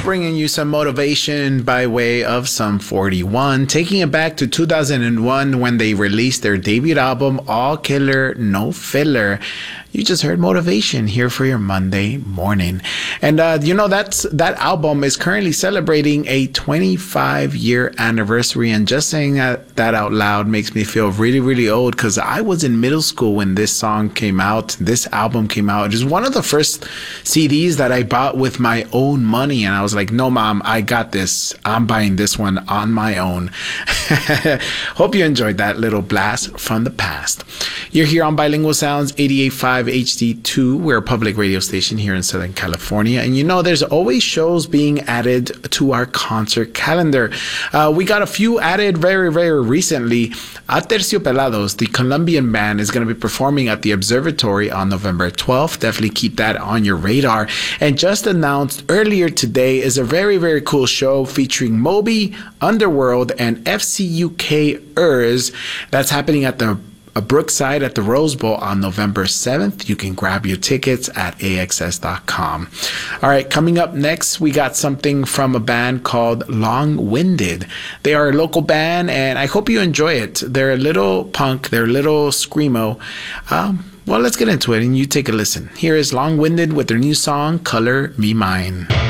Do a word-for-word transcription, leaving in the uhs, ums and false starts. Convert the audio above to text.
bringing you some motivation by way of Sum forty-one, taking it back to two thousand one when they released their debut album, All Killer, No Filler. You just heard Motivation here for your Monday morning. And, uh, you know, that's that album is currently celebrating a twenty-five year anniversary. And just saying that, that out loud makes me feel really, really old because I was in middle school when this song came out. This album came out. It was one of the first C Ds that I bought with my own money. And I was like, no, Mom, I got this. I'm buying this one on my own. Hope you enjoyed that little blast from the past. You're here on Bilingual Sounds eighty-eight point five H D two. We're a public radio station here in Southern California. And you know, there's always shows being added to our concert calendar. Uh, we got a few added very, very recently. Aterciopelados, the Colombian band, is going to be performing at the Observatory on November twelfth. Definitely keep that on your radar. And just announced earlier today is a very, very cool show featuring Moby, Underworld, and F C U K Urs. That's happening at the A Brookside at the Rose Bowl on November seventh. You can grab your tickets at A X S dot com. All right, coming up next, we got something from a band called Long Winded. They are a local band, and I hope you enjoy it. They're a little punk, they're a little screamo. Um, well, let's get into it, and you take a listen. Here is Long Winded with their new song, Color Me Mine.